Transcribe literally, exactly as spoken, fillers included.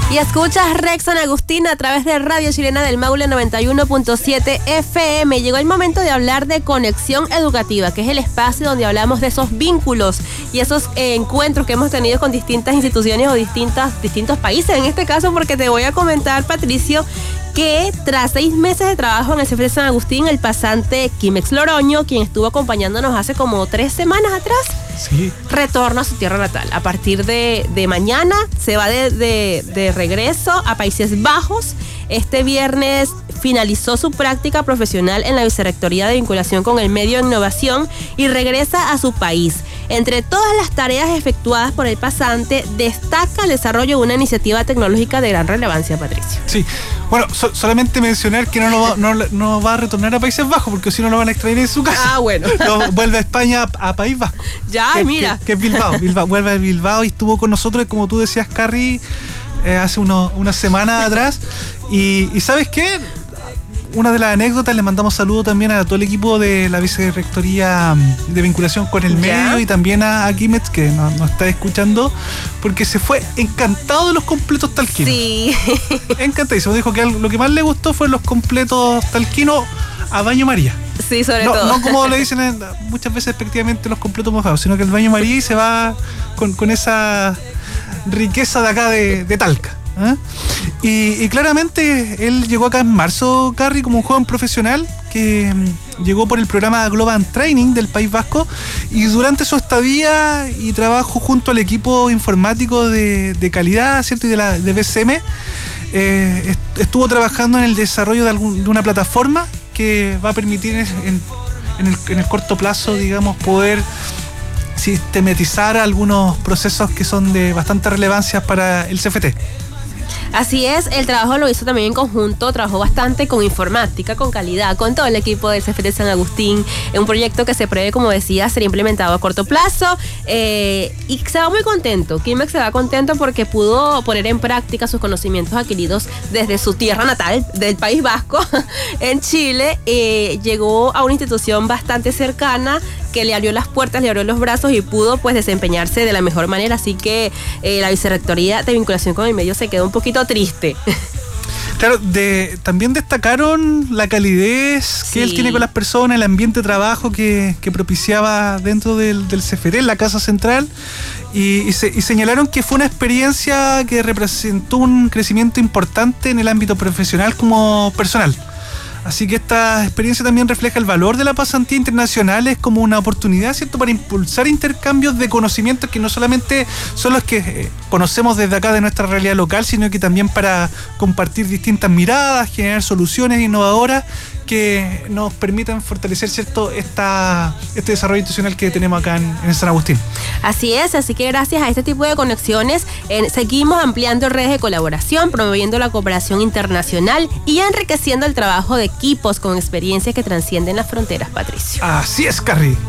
Y escuchas Rex San Agustín a través de Radio Chilena del Maule noventa y uno punto siete F M. Llegó el momento de hablar de Conexión Educativa, que es el espacio donde hablamos de esos vínculos y esos eh, encuentros que hemos tenido con distintas instituciones o distintas, distintos países. En este caso, porque te voy a comentar, Patricio, que tras seis meses de trabajo en el CEFRES San Agustín, el pasante Kimex Loroño, quien estuvo acompañándonos hace como tres semanas atrás, sí, retorna a su tierra natal. A partir de, de mañana se va de, de, de regreso a Países Bajos. Este viernes finalizó su práctica profesional en la Vicerrectoría de Vinculación con el Medio e Innovación y regresa a su país. Entre todas las tareas efectuadas por el pasante, destaca el desarrollo de una iniciativa tecnológica de gran relevancia, Patricio. Sí, bueno, so, solamente mencionar que no, lo va, no, no va a retornar a Países Bajos, porque si no lo van a extraer en su casa. Ah, bueno. No, vuelve a España, a, a País Vasco. Ya, que, mira. Que, que es Bilbao, Bilbao. Vuelve a Bilbao y estuvo con nosotros, como tú decías, Carrie, eh, hace uno, unas semanas atrás. Y, y ¿sabes qué? Una de las anécdotas, le mandamos saludos también a todo el equipo de la Vicerrectoría de Vinculación con el Medio, ¿ya? Y también a, a Kimex, que nos, nos está escuchando, porque se fue encantado de los completos talquinos. Sí. Encantadísimo. Dijo que lo que más le gustó fue los completos talquinos a baño María. Sí, sobre no, todo. No como le dicen en, muchas veces efectivamente los completos mojados, sino que el baño María y se va con, con esa riqueza de acá de, de Talca. ¿Eh? Y, y claramente él llegó acá en marzo, Carrie, como un joven profesional que um, llegó por el programa Global Training del País Vasco, y durante su estadía y trabajo junto al equipo informático de, de calidad, ¿cierto? Y de la de B C M, eh, estuvo trabajando en el desarrollo de, algún, de una plataforma que va a permitir en, en, el, en el corto plazo, digamos, poder sistematizar algunos procesos que son de bastante relevancia para el C F T. Así es, el trabajo lo hizo también en conjunto, trabajó bastante con informática, con calidad, con todo el equipo del CEFRES San Agustín, en un proyecto que se prevé, como decía, sería implementado a corto plazo, eh, y se va muy contento. Kimex se va contento porque pudo poner en práctica sus conocimientos adquiridos desde su tierra natal, del País Vasco, en Chile. Eh, llegó a una institución bastante cercana que le abrió las puertas, le abrió los brazos y pudo pues desempeñarse de la mejor manera. Así que eh, la Vicerrectoría de Vinculación con el Medio se quedó un poquito triste. Claro, de, también destacaron la calidez que sí. él tiene con las personas, el ambiente de trabajo que, que propiciaba dentro del, del C F T, en la Casa Central, y, y, se, y señalaron que fue una experiencia que representó un crecimiento importante en el ámbito profesional como personal. Así que esta experiencia también refleja el valor de la pasantía internacional, es como una oportunidad, ¿cierto?, para impulsar intercambios de conocimientos que no solamente son los que eh, conocemos desde acá de nuestra realidad local, sino que también para compartir distintas miradas, generar soluciones innovadoras que nos permitan fortalecer, ¿cierto?, esta, este desarrollo institucional que tenemos acá en, en San Agustín. Así es, así que gracias a este tipo de conexiones eh, seguimos ampliando redes de colaboración, promoviendo la cooperación internacional y enriqueciendo el trabajo de equipos con experiencias que trascienden las fronteras, Patricio. Así es, Carrie.